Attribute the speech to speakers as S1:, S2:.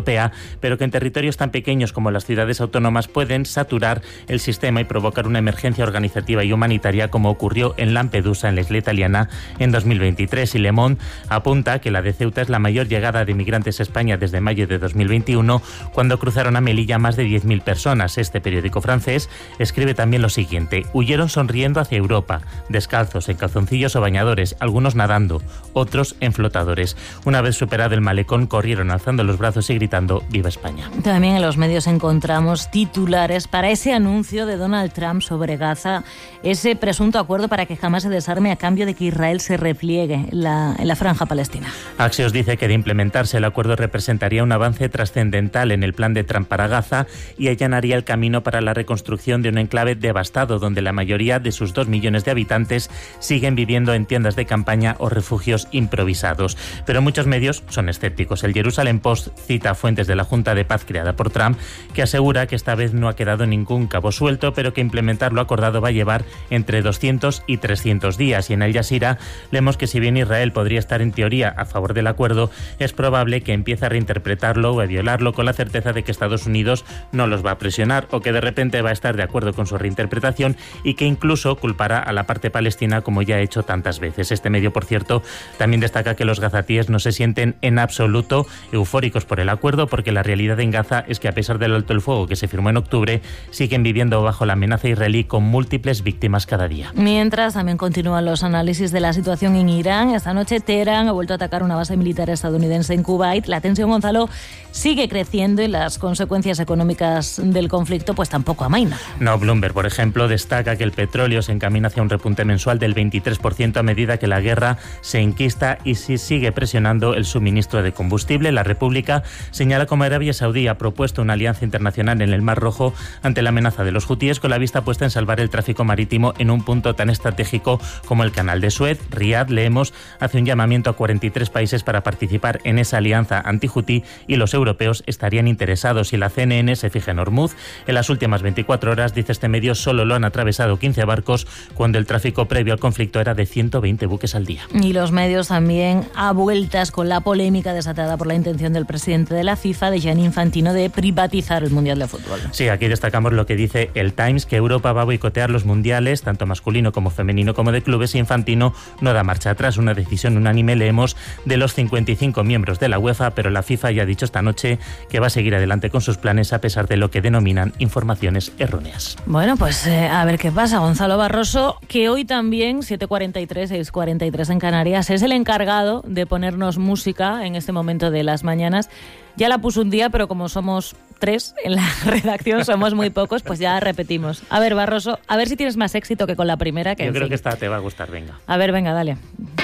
S1: Europea, pero que en territorios tan pequeños como las ciudades autónomas pueden saturar el sistema y provocar una emergencia organizativa y humanitaria, como ocurrió en Lampedusa, en la isla italiana, en 2023. Y Le Monde apunta que la de Ceuta es la mayor llegada de migrantes a España desde mayo de 2021, cuando cruzaron a Melilla más de 10.000 personas. Este periódico francés escribe también lo siguiente: huyeron sonriendo hacia Europa, descalzos, en calzoncillos o bañadores, algunos nadando, otros en flotadores. Una vez superado el malecón, corrieron alzando los brazos y gritando ¡Viva España!
S2: También en los medios encontramos titulares para ese anuncio de Donald Trump sobre Gaza, ese presunto acuerdo para que jamás se desarme a cambio de que Israel se repliegue en la franja palestina.
S1: Axios dice que de implementarse el acuerdo representaría un avance trascendental en el plan de Trump para Gaza y allanaría el camino para la reconstrucción de un enclave devastado donde la mayoría de sus 2 millones de habitantes siguen viviendo en tiendas de campaña o refugios improvisados. Pero muchos medios son escépticos. El Jerusalem Post cita fuentes de la Junta de Paz creada por Trump que asegura que esta vez no ha quedado ningún cabo suelto, pero que implementar lo acordado va a llevar entre 200 y 300 días. Y en Al Jazeera leemos que si bien Israel podría estar en teoría a favor del acuerdo, es probable que empiece a reinterpretarlo o a violarlo con la certeza de que Estados Unidos no los va a presionar o que de repente va a estar de acuerdo con su reinterpretación y que incluso culpará a la parte palestina como ya ha hecho tantas veces. Este medio, por cierto, también destaca que los gazatíes no se sienten en absoluto eufóricos por el acuerdo, porque la realidad en Gaza es que a pesar del alto el fuego que se firmó en octubre, siguen viviendo bajo la amenaza israelí con múltiples víctimas cada día.
S2: Mientras, también continúan los análisis de la situación en Irán. Esta noche Teherán ha vuelto a atacar una base militar estadounidense en Kuwait. La tensión, Gonzalo, sigue creciendo y las consecuencias económicas del conflicto pues tampoco amainan.
S1: No, Bloomberg, por ejemplo, destaca que el petróleo se encamina hacia un repunte mensual del 23% a medida que la guerra se enquista y se sigue presionando el suministro de combustible. La República señala como Arabia Saudí ha propuesto una alianza internacional en el Mar Rojo ante la amenaza de los hutíes, con la vista puesta en salvar el tráfico marítimo en un punto tan estratégico como el Canal de Suez. Riad, leemos, hace un llamamiento a 43 países para participar en esa alianza anti-hutí y los europeos estarían interesados. Y la CNN se fija en Hormuz. En las últimas 24 horas, dice este medio, solo lo han atravesado 15 barcos cuando el tráfico previo al conflicto era de 120 buques al día.
S2: Y los medios también a vueltas con la polémica desatada por la intención del presidente de la FIFA, de Gianni Infantino, de privatizar el Mundial de Fútbol.
S1: Sí, aquí destacamos lo que dice el Times, que Europa va a boicotear los mundiales, tanto masculino como femenino como de clubes, y Infantino no da marcha atrás. Una decisión unánime, leemos, de los 55 miembros de la UEFA, pero la FIFA ya ha dicho esta noche que va a seguir adelante con sus planes a pesar de lo que denominan informaciones erróneas.
S2: Bueno, pues a ver qué pasa. Gonzalo Barroso, que hoy también, 7:43, 6:43 en Canarias, es el encargado de ponernos música en este momento de las mañanas. Ya la puso un día, pero como somos 3 en la redacción, somos muy pocos, pues ya repetimos. A ver, Barroso, a ver si tienes más éxito que con la primera. Que
S1: yo creo que esta te va a gustar, venga.
S2: A ver, venga, dale.